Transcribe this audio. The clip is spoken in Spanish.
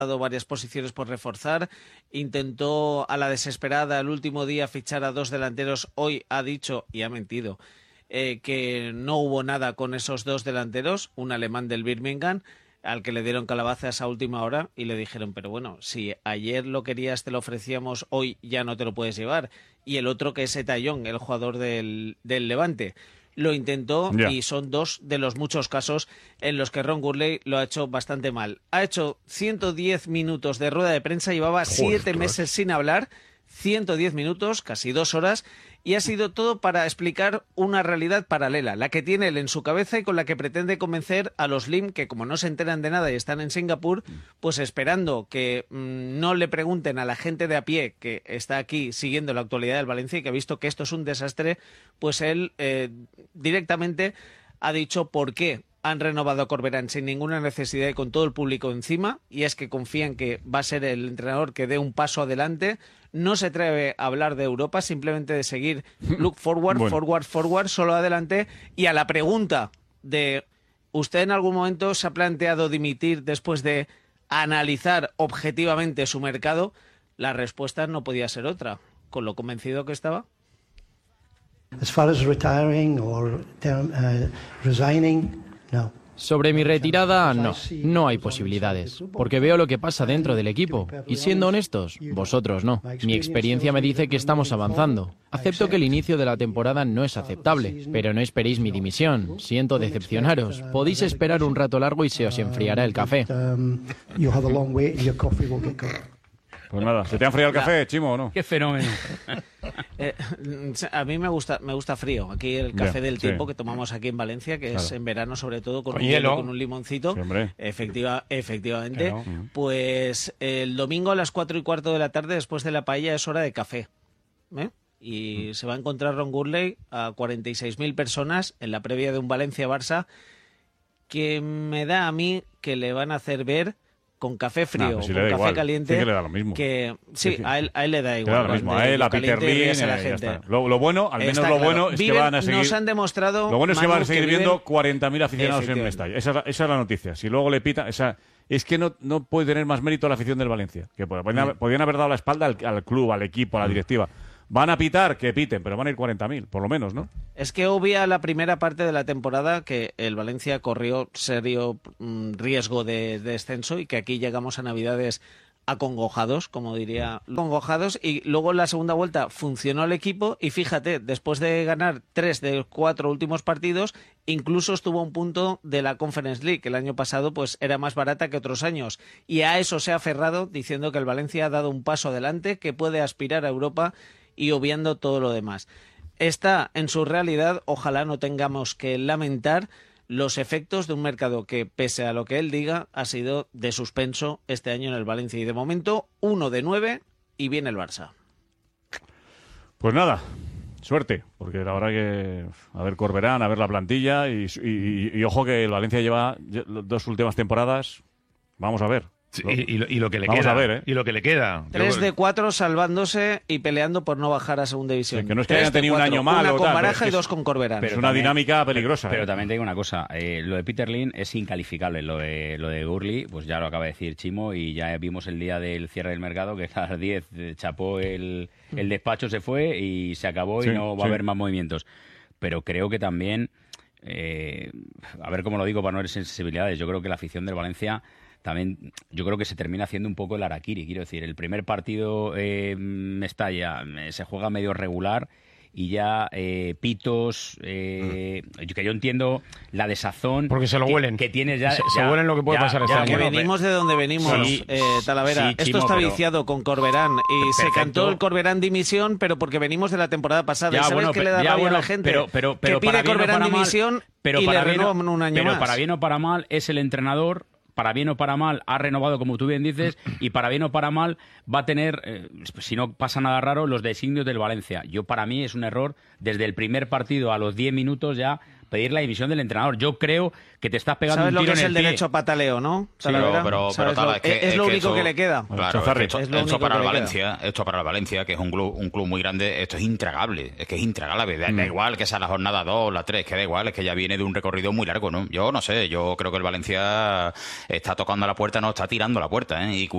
dado varias posiciones por reforzar, intentó a la desesperada el último día fichar a 2 delanteros, hoy ha dicho, y ha mentido, que no hubo nada con esos 2 delanteros, un alemán del Birmingham, al que le dieron calabazas a última hora y le dijeron, pero bueno, si ayer lo querías, te lo ofrecíamos, hoy ya no te lo puedes llevar. Y el otro, que es Etayón, el jugador del Levante. Lo intentó y son 2 de los muchos casos en los que Ron Gurley lo ha hecho bastante mal. Ha hecho 110 minutos de rueda de prensa, llevaba 7 meses sin hablar, 110 minutos, casi 2 horas, y ha sido todo para explicar una realidad paralela, la que tiene él en su cabeza y con la que pretende convencer a los LIM, que como no se enteran de nada y están en Singapur, pues esperando que no le pregunten a la gente de a pie que está aquí siguiendo la actualidad del Valencia y que ha visto que esto es un desastre, pues él directamente ha dicho por qué han renovado a Corberán sin ninguna necesidad y con todo el público encima, y es que confían que va a ser el entrenador que dé un paso adelante. No se atreve a hablar de Europa, simplemente de seguir look forward, forward, solo adelante. Y a la pregunta de ¿usted en algún momento se ha planteado dimitir después de analizar objetivamente su mercado? La respuesta no podía ser otra, con lo convencido que estaba. As far as retiring or resigning, no. Sobre mi retirada, no hay posibilidades, porque veo lo que pasa dentro del equipo, y siendo honestos, vosotros no. Mi experiencia me dice que estamos avanzando. Acepto que el inicio de la temporada no es aceptable, pero no esperéis mi dimisión. Siento decepcionaros. Podéis esperar un rato largo y se os enfriará el café. Pues nada, ¿se te ha enfriado el café, Chimo, o no? ¡Qué fenómeno! A mí me gusta frío. Aquí el café del tiempo que tomamos aquí en Valencia, que es en verano sobre todo, con un hielo, con un limoncito. Sí, efectivamente. Pues el domingo a las 4:15 de la tarde, después de la paella, es hora de café. Y se va a encontrar Ron Gurley a 46.000 personas en la previa de un Valencia-Barça, que me da a mí que le van a hacer ver con café frío, pues si con café igual. caliente, sí que le da lo mismo. A él le da igual. Le da lo mismo, a él, a Peter Lim, ya está. Lo bueno, al menos lo bueno, es que van a seguir... Nos han demostrado... Lo bueno es que van a seguir viendo 40.000 aficionados en Mestalla. Esa es la noticia. Si luego le pitan... Es que no puede tener más mérito la afición del Valencia. Que podían haber dado la espalda al club, al equipo, a la directiva. Van a pitar, que piten, pero van a ir 40.000, por lo menos, ¿no? Es que obvia la primera parte de la temporada que el Valencia corrió serio riesgo de descenso y que aquí llegamos a Navidades acongojados, como diría, acongojados, y luego en la segunda vuelta funcionó el equipo y fíjate, después de ganar 3 de 4 últimos partidos, incluso estuvo a un punto de la Conference League, que el año pasado pues era más barata que otros años, y a eso se ha aferrado diciendo que el Valencia ha dado un paso adelante, que puede aspirar a Europa y obviando todo lo demás. Está en su realidad, ojalá no tengamos que lamentar los efectos de un mercado que, pese a lo que él diga, ha sido de suspenso este año en el Valencia. Y de momento, 1 de 9 y viene el Barça. Pues nada, suerte, porque la verdad que a ver Corberán, a ver la plantilla y ojo que el Valencia lleva 2 últimas temporadas, vamos a ver. Sí, y lo que le vamos queda. A ver, Y lo que le queda. 3 de 4 salvándose y peleando por no bajar a segunda división. Que no es que hayan tenido un año malo. 1 con Baraja y 2 con Corberán. Es una dinámica peligrosa. Pero también te digo una cosa. Lo de Peter Lim es incalificable. Lo de Gurley, pues ya lo acaba de decir Chimo, y ya vimos el día del cierre del mercado que a las 10 chapó el despacho, se fue y se acabó y no va a haber más movimientos. Pero creo que también, a ver cómo lo digo para no herir sensibilidades, yo creo que la afición del Valencia... También yo creo que se termina haciendo un poco el harakiri, quiero decir, el primer partido Mestalla se juega medio regular y ya pitos, que yo entiendo la desazón porque se lo huelen, que tienes ya, se huelen lo que puede pasar este año. Que venimos de donde venimos, Talavera. Sí, esto está viciado con Corberán y se cantó el Corberán dimisión, pero porque venimos de la temporada pasada. ¿Y sabes qué le da rabia a la gente? Pero que pide Corberán dimisión y le renuevan un año más. Pero para bien o para mal es el entrenador. Para bien o para mal, ha renovado, como tú bien dices, y para bien o para mal va a tener, si no pasa nada raro, los designios del Valencia. Para mí es un error, desde el primer partido a los 10 minutos ya, pedir la dimisión del entrenador. Yo creo que te estás pegando un tiro en el pie. ¿Sabes lo que es el derecho a pataleo, no? Sí, pero es lo único que le queda. Claro, esto para el Valencia, que es un club muy grande, esto es intragable. Es que es intragable. Da igual que sea la jornada 2, la 3, que da igual, es que ya viene de un recorrido muy largo, ¿no? Yo no sé, yo creo que el Valencia está tocando la puerta, no está tirando la puerta, ¿eh? Y